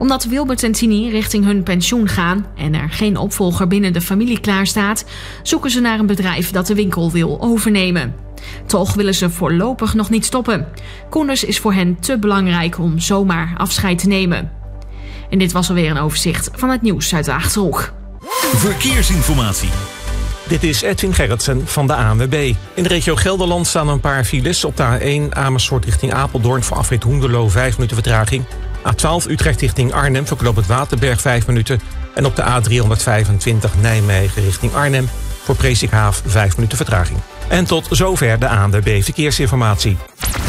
Omdat Wilbert en Tini richting hun pensioen gaan en er geen opvolger binnen de familie klaarstaat, zoeken ze naar een bedrijf dat de winkel wil overnemen. Toch willen ze voorlopig nog niet stoppen. Koenders is voor hen te belangrijk om zomaar afscheid te nemen. En dit was alweer een overzicht van het nieuws uit de Achterhoek. Verkeersinformatie. Dit is Edwin Gerritsen van de ANWB. In de regio Gelderland staan een paar files. Op de A1 Amersfoort richting Apeldoorn voor afrit Hoenderloo 5 minuten vertraging. A12 Utrecht richting Arnhem voor knooppunt Waterberg 5 minuten. En op de A325 Nijmegen richting Arnhem voor Presikhaaf 5 minuten vertraging. En tot zover de ANWB Verkeersinformatie.